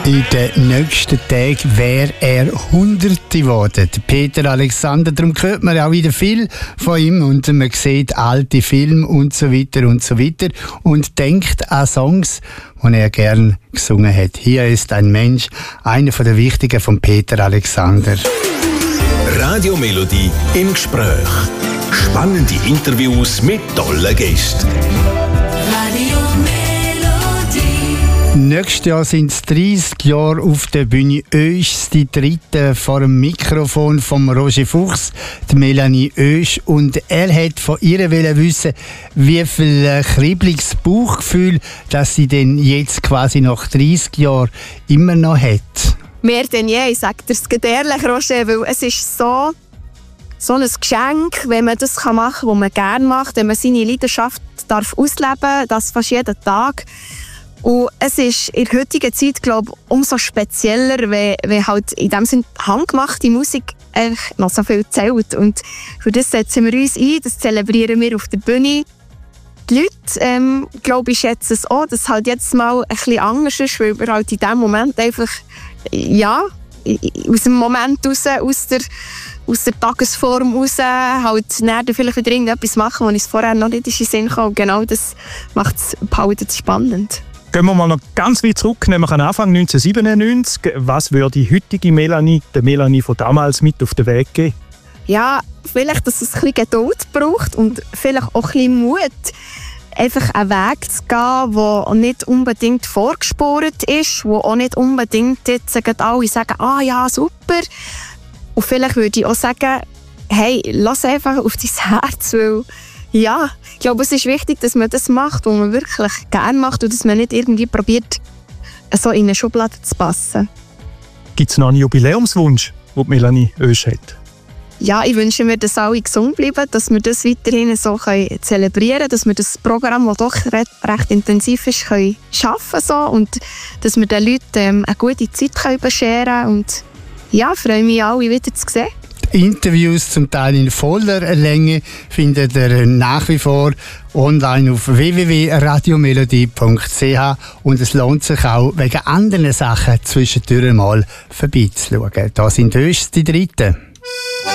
In den nächsten Tagen wäre er Hunderte geworden. Peter Alexander, darum hört man auch wieder viel von ihm und man sieht alte Filme und so weiter und denkt an Songs, die er gern gesungen hat. Hier ist ein Mensch, einer der wichtigen von Peter Alexander. Radio Melodie im Gespräch. Spannende Interviews mit tollen Gästen. Radio Melodie. Nächstes Jahr sind es 30 Jahre auf der Bühne. Oesch, die dritte vor dem Mikrofon von Roger Fuchs, die Melanie Oesch. Und er hat von ihr wissen, wie viel kribliges Bauchgefühl, dass sie denn jetzt quasi nach 30 Jahren immer noch hat. Mehr denn je, ich sage dir es ehrlich, Roger, weil es ist so ein Geschenk, wenn man das machen kann, was man gerne macht, wenn man seine Leidenschaft ausleben darf, das fast jeden Tag. Und es ist in der heutigen Zeit, glaube ich, umso spezieller, wenn halt in dem Sinne handgemachte Musik noch so viel zählt. Und für das setzen wir uns ein, das zelebrieren wir auf der Bühne. Die Leute, glaube ich, schätzen es auch, dass es halt jetzt mal ein bisschen anders ist, weil wir halt in diesem Moment einfach, ja, aus dem Moment raus, aus der Tagesform raus, halt näher vielleicht wieder irgendetwas machen, was uns vorher noch nicht in den Sinn kam. Und genau das macht es halt spannend. Gehen wir mal noch ganz weit zurück, nämlich an Anfang 1997. Was würde die heutige Melanie, der Melanie von damals, mit auf den Weg geben? Ja, vielleicht, dass es ein bisschen Geduld braucht und vielleicht auch ein bisschen Mut, einfach einen Weg zu gehen, der nicht unbedingt vorgespurt ist, wo auch nicht unbedingt jetzt alle sagen, ah ja, super. Und vielleicht würde ich auch sagen, hey, lass einfach auf dein Herz, weil ja, ich glaube, es ist wichtig, dass man das macht, was man wirklich gerne macht und dass man nicht irgendwie probiert, so in eine Schublade zu passen. Gibt es noch einen Jubiläumswunsch, den Melanie Oesch hat? Ja, ich wünsche mir, dass alle gesund bleiben, dass wir das weiterhin so zelebrieren können, dass wir das Programm, das doch recht intensiv ist, schaffen können so, und dass wir den Leuten eine gute Zeit bescheren können. Und ja, freue mich, alle wieder zu sehen. Interviews, zum Teil in voller Länge, findet ihr nach wie vor online auf www.radiomelodie.ch und es lohnt sich auch, wegen anderen Sachen zwischendurch mal vorbeizuschauen. Da sind Oesch die Dritten.